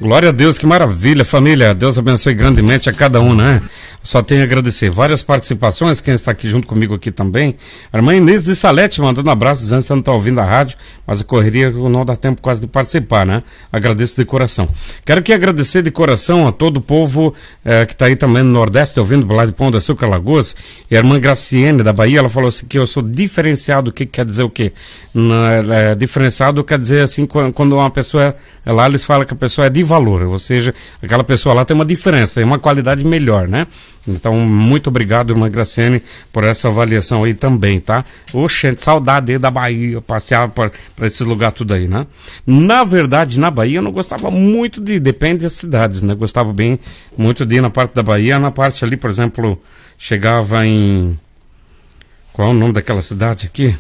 Glória a Deus, que maravilha, família. Deus abençoe grandemente a cada um, né? Só tenho a agradecer. Várias participações, quem está aqui junto comigo aqui também. A irmã Inês de Salete mandando um abraço, dizendo que você não está ouvindo a rádio, mas a correria não dá tempo quase de participar, né? Agradeço de coração. Quero aqui agradecer de coração a todo o povo que está aí também no Nordeste, ouvindo lá de Pão de Açúcar, Lagoas. E a irmã Graciene, da Bahia, ela falou assim que eu sou diferenciado. O que quer dizer o quê? Diferenciado quer dizer assim, quando uma pessoa lá, eles falam que a pessoa é de valor, ou seja, aquela pessoa lá tem uma diferença, tem uma qualidade melhor, né? Então, muito obrigado, irmã Graciane, por essa avaliação aí também, tá? Oxente, saudade aí da Bahia, passear para esse lugar tudo aí, né? Na verdade, na Bahia eu não gostava muito depende das cidades, né? Gostava bem muito de ir na parte da Bahia, na parte ali, por exemplo, chegava em... Qual é o nome daquela cidade aqui?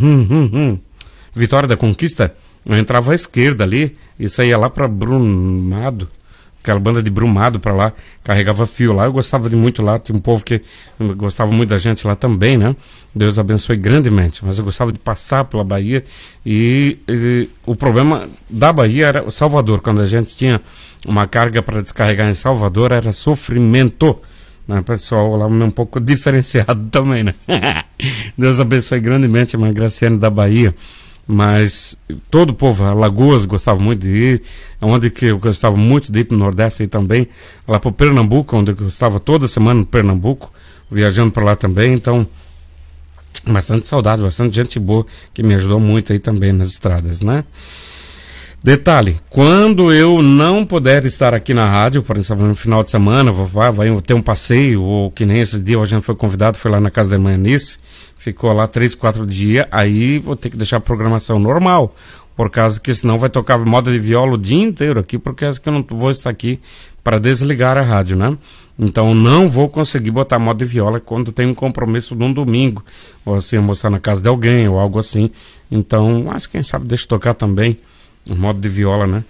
Vitória da Conquista. Eu entrava à esquerda ali e saía lá para Brumado, aquela banda de Brumado para lá, carregava fio lá. Eu gostava de muito lá, tinha um povo que gostava muito da gente lá também, né? Deus abençoe grandemente, mas eu gostava de passar pela Bahia e o problema da Bahia era o Salvador. Quando a gente tinha uma carga para descarregar em Salvador, era sofrimento. Né? Pessoal lá um pouco diferenciado também, né? Deus abençoe grandemente a irmã Graciane da Bahia. Mas todo o povo, Alagoas, gostava muito de ir, onde que eu gostava muito de ir para o Nordeste aí também, lá para o Pernambuco, onde eu estava toda semana no Pernambuco, viajando para lá também. Então, bastante saudade, bastante gente boa que me ajudou muito aí também nas estradas, né? Detalhe, quando eu não puder estar aqui na rádio, por exemplo, no final de semana, vai ter um passeio, ou que nem esse dia a gente foi convidado, foi lá na casa da irmã Anice, ficou lá 3, 4 dias, aí vou ter que deixar a programação normal, por causa que senão vai tocar moda de viola o dia inteiro aqui, porque é que eu não vou estar aqui para desligar a rádio, né? Então não vou conseguir botar moda de viola quando tem um compromisso num domingo, ou assim, almoçar na casa de alguém, ou algo assim. Então, acho que quem sabe deixa tocar também o modo de viola, né?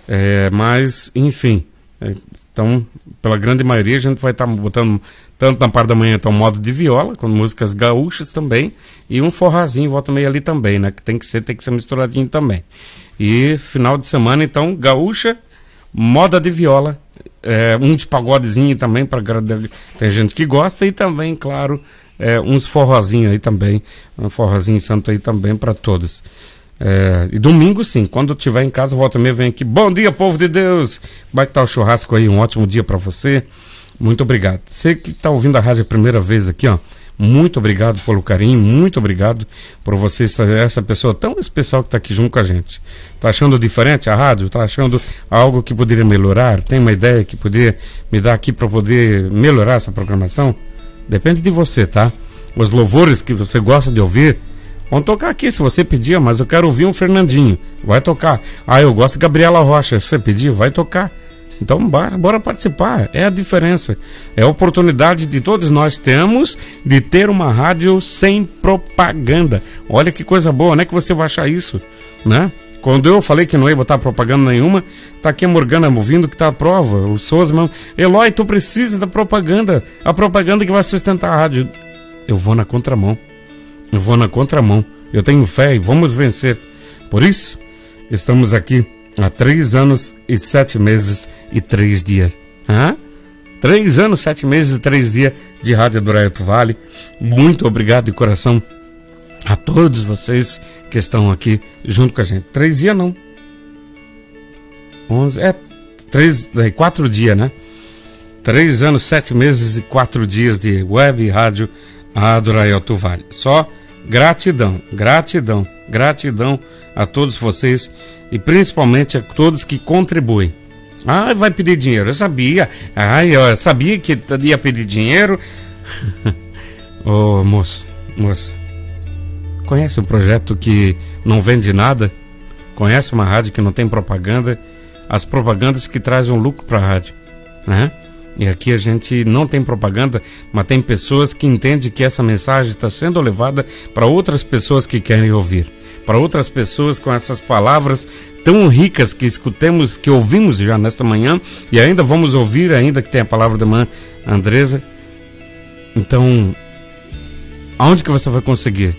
Mas, enfim, então, pela grande maioria, a gente vai estar botando, tanto na parte da manhã, então, modo de viola, com músicas gaúchas também, e um forrazinho, volta meio ali também, né? Que tem que ser misturadinho também. E final de semana, então, gaúcha, moda de viola, um de pagodezinho também, tem gente que gosta, e também, claro, uns forrozinhos aí também, um forrozinho santo aí também para todos. E domingo sim, quando eu estiver em casa, volta meio, vem aqui. Bom dia, povo de Deus! Como é que tá o churrasco aí? Um ótimo dia para você. Muito obrigado. Você que tá ouvindo a rádio a primeira vez aqui, ó, muito obrigado pelo carinho, muito obrigado por você ser essa pessoa tão especial que tá aqui junto com a gente. Tá achando diferente a rádio? Tá achando algo que poderia melhorar? Tem uma ideia que poderia me dar aqui para poder melhorar essa programação? Depende de você, tá? Os louvores que você gosta de ouvir vão tocar aqui, se você pedir, mas eu quero ouvir um Fernandinho. Vai tocar. Eu gosto de Gabriela Rocha. Se você pedir, vai tocar. Então, bora participar. É a diferença. É a oportunidade de todos nós temos de ter uma rádio sem propaganda. Olha que coisa boa, né? Que você vai achar isso, né? Quando eu falei que não ia botar propaganda nenhuma, tá aqui a Morgana ouvindo que tá a prova. O Souza, meu, Eloy, tu precisa da propaganda. A propaganda que vai sustentar a rádio. Eu vou na contramão. Eu tenho fé e vamos vencer. Por isso, estamos aqui há 3 anos e 7 meses e 3 dias. 3 anos, 7 meses e 3 dias de Rádio do Raio do Vale. Muito obrigado de coração a todos vocês que estão aqui junto com a gente. 3 dias não. 4 dias, né? 3 anos, 7 meses e 4 dias de web e rádio do Raio do Vale. Só gratidão a todos vocês e principalmente a todos que contribuem. Vai pedir dinheiro, eu sabia. Eu sabia que ia pedir dinheiro. Moça, conhece um projeto que não vende nada? Conhece uma rádio que não tem propaganda? As propagandas que trazem um lucro para a rádio, né? E aqui a gente não tem propaganda, mas tem pessoas que entendem que essa mensagem está sendo levada para outras pessoas que querem ouvir. Para outras pessoas com essas palavras tão ricas que escutemos, que ouvimos já nesta manhã e ainda vamos ouvir, ainda que tem a palavra da irmã Andresa. Então, aonde que você vai conseguir?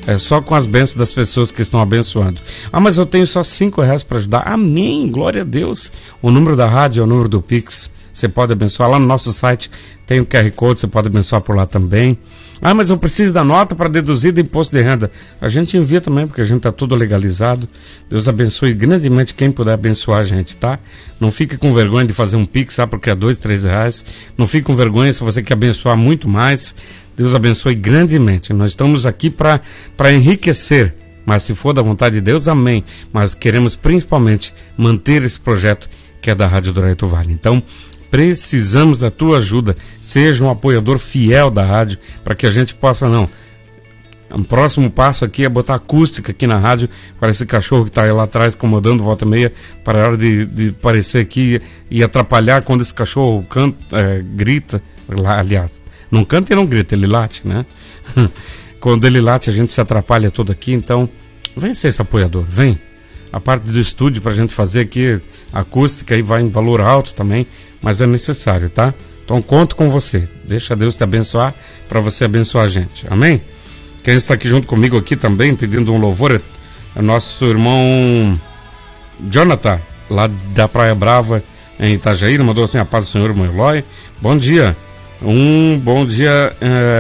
É só com as bênçãos das pessoas que estão abençoando. Ah, mas eu tenho só R$5 para ajudar. Amém, glória a Deus. O número da rádio é o número do Pix. Você pode abençoar lá no nosso site. Tem o QR Code, você pode abençoar por lá também. Ah, mas eu preciso da nota para deduzir do imposto de renda. A gente envia também, porque a gente está tudo legalizado. Deus abençoe grandemente quem puder abençoar a gente, tá? Não fique com vergonha de fazer um Pix, sabe? Porque é R$2, R$3. Não fique com vergonha se você quer abençoar muito mais. Deus abençoe grandemente. Nós estamos aqui para enriquecer. Mas se for da vontade de Deus, amém. Mas queremos principalmente manter esse projeto que é da Rádio Douraito Vale. Então, precisamos da tua ajuda. Seja um apoiador fiel da rádio, para que a gente possa, o próximo passo aqui é botar acústica aqui na rádio, para esse cachorro que está aí lá atrás, incomodando volta e meia, para a hora de aparecer aqui e atrapalhar quando esse cachorro canta, grita. Aliás, não canta e não grita, ele late, né? Quando ele late, a gente se atrapalha todo aqui. Então, vem ser esse apoiador, vem. A parte do estúdio para a gente fazer aqui, a acústica aí vai em valor alto também, mas é necessário, tá? Então conto com você. Deixa Deus te abençoar para você abençoar a gente. Amém? Quem está aqui junto comigo aqui também, pedindo um louvor, é nosso irmão Jonathan, lá da Praia Brava, em Itajaí. Ele mandou assim: a paz do Senhor, irmão Eloy. Bom dia. Bom dia.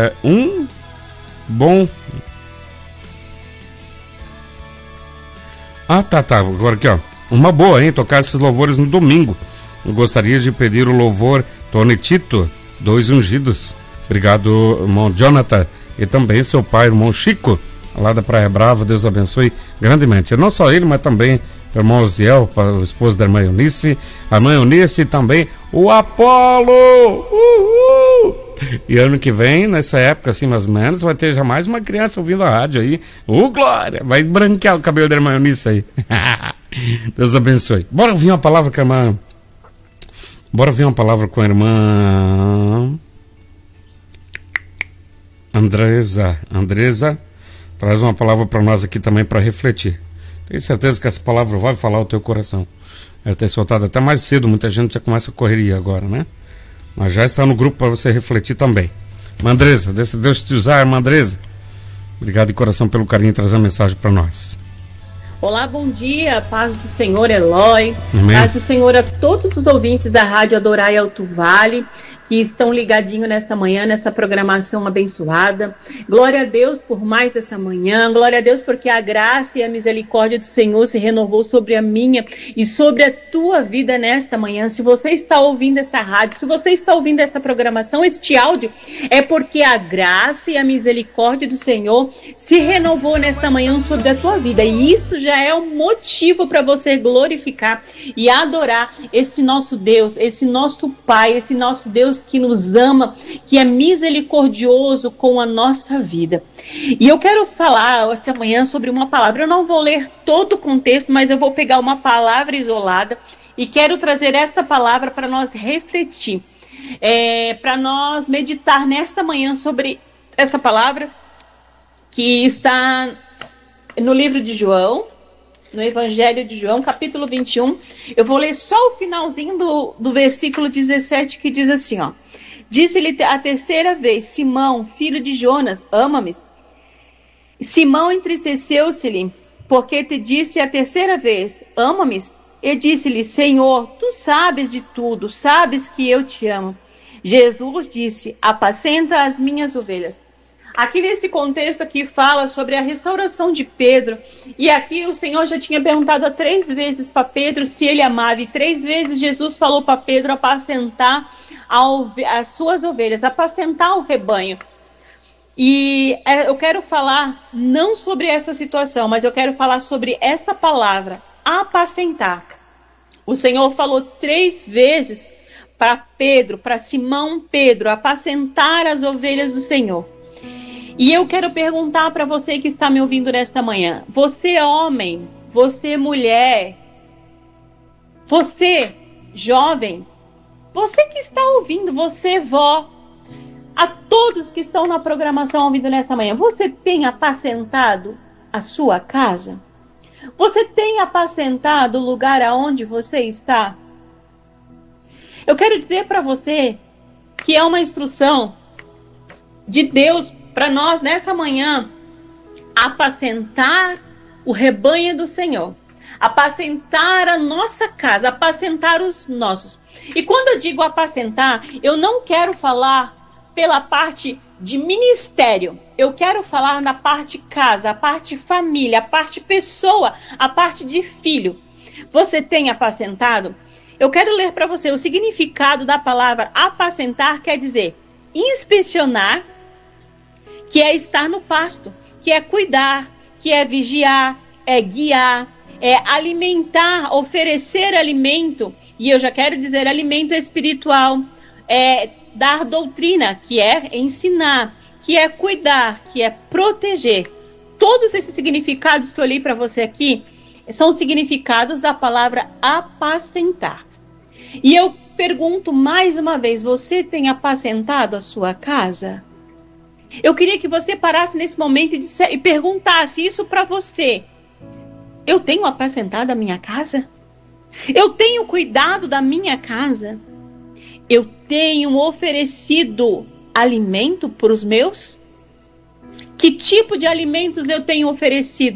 Tá. Agora aqui, ó. Uma boa, hein? Tocar esses louvores no domingo. Eu gostaria de pedir o louvor Tony Tito, 2 ungidos. Obrigado, irmão Jonathan. E também seu pai, irmão Chico, lá da Praia Brava. Deus abençoe grandemente. Não só ele, mas também o irmão Oziel, o esposo da irmã Eunice. A irmã Eunice e também o Apolo. E ano que vem, nessa época, assim, mais ou menos, vai ter já mais uma criança ouvindo a rádio aí. Glória! Vai branquear o cabelo da irmã Eunice aí. Deus abençoe. Bora ouvir uma palavra com a irmã. Bora ver uma palavra com a irmã Andresa. Andresa traz uma palavra para nós aqui também para refletir. Tenho certeza que essa palavra vai falar o teu coração. Ela tem soltado até mais cedo, muita gente já começa a correria agora, né? Mas já está no grupo para você refletir também. Irmã Andresa, deixa Deus te usar, irmã Andresa. Obrigado de coração pelo carinho de trazer a mensagem para nós. Olá, bom dia, paz do Senhor Eloy, Amém. Paz do Senhor a todos os ouvintes da Rádio Adorai Alto Vale, que estão ligadinhos nesta manhã, nessa programação abençoada. Glória a Deus por mais essa manhã, glória a Deus porque a graça e a misericórdia do Senhor se renovou sobre a minha e sobre a tua vida nesta manhã. Se você está ouvindo esta rádio, se você está ouvindo esta programação, este áudio, é porque a graça e a misericórdia do Senhor se renovou nesta manhã sobre a tua vida. E isso já é um motivo para você glorificar e adorar esse nosso Deus, esse nosso Pai, esse nosso Deus que nos ama, que é misericordioso com a nossa vida. E eu quero falar esta manhã sobre uma palavra. Eu não vou ler todo o contexto, mas eu vou pegar uma palavra isolada e quero trazer esta palavra para nós refletir, para nós meditar nesta manhã sobre essa palavra que está no livro de João, no Evangelho de João, capítulo 21, eu vou ler só o finalzinho do versículo 17, que diz assim, ó. Disse-lhe a terceira vez: Simão, filho de Jonas, ama-me? Simão entristeceu-se-lhe, porque te disse a terceira vez: ama-me? E disse-lhe: Senhor, tu sabes de tudo, sabes que eu te amo. Jesus disse: apacenta as minhas ovelhas. Aqui nesse contexto aqui fala sobre a restauração de Pedro, e aqui o Senhor já tinha perguntado 3 vezes para Pedro se ele amava, e 3 vezes Jesus falou para Pedro apacentar as suas ovelhas, apacentar o rebanho. E eu quero falar não sobre essa situação, mas eu quero falar sobre esta palavra, apacentar. O Senhor falou 3 vezes para Pedro, para Simão Pedro, apacentar as ovelhas do Senhor. E eu quero perguntar para você que está me ouvindo nesta manhã: você homem, você mulher, você jovem, você que está ouvindo, você vó, a todos que estão na programação ouvindo nesta manhã, você tem apacentado a sua casa? Você tem apacentado o lugar aonde você está? Eu quero dizer para você que é uma instrução de Deus para nós nessa manhã, apacentar o rebanho do Senhor, apacentar a nossa casa, apacentar os nossos. E quando eu digo apacentar, eu não quero falar pela parte de ministério, eu quero falar na parte casa, a parte família, a parte pessoa, a parte de filho. Você tem apacentado? Eu quero ler para você o significado da palavra apacentar, quer dizer inspecionar, que é estar no pasto, que é cuidar, que é vigiar, é guiar, é alimentar, oferecer alimento, e eu já quero dizer alimento espiritual, é dar doutrina, que é ensinar, que é cuidar, que é proteger. Todos esses significados que eu li para você aqui são significados da palavra apacentar. E eu pergunto mais uma vez, você tem apacentado a sua casa? Eu queria que você parasse nesse momento e perguntasse isso para você. Eu tenho apacentado a minha casa? Eu tenho cuidado da minha casa? Eu tenho oferecido alimento para os meus? Que tipo de alimentos eu tenho oferecido?